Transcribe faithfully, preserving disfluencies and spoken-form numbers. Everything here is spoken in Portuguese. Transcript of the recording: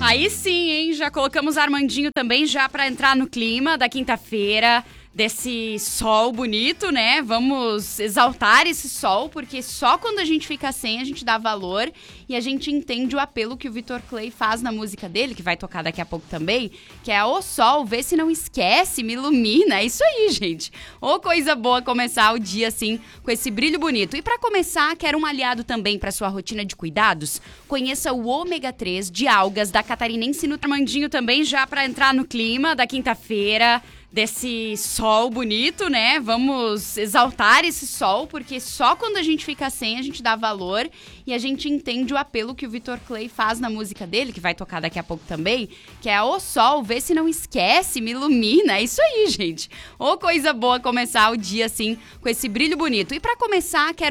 Aí sim, hein? Já colocamos Armandinho também já pra entrar no clima da quinta-feira, desse sol bonito, né? Vamos exaltar esse sol, porque só quando a gente fica sem, a gente dá valor e a gente entende o apelo que o Vitor Clay faz na música dele, que vai tocar daqui a pouco também, que é "Ô sol, vê se não esquece, me ilumina". É isso aí, gente. Ô coisa boa começar o dia assim, com esse brilho bonito. E pra começar, quero um aliado também pra sua rotina de cuidados? Conheça o ômega três de algas da Catarinense Nutri. Armandinho também já pra entrar no clima da quinta-feira, desse sol bonito, né? Vamos exaltar esse sol, porque só quando a gente fica sem, a gente dá valor e a gente entende o apelo que o Vitor Clay faz na música dele, que vai tocar daqui a pouco também, que é "Ô sol, vê se não esquece, me ilumina". É isso aí, gente. Ô coisa boa começar o dia assim, com esse brilho bonito. E pra começar, quero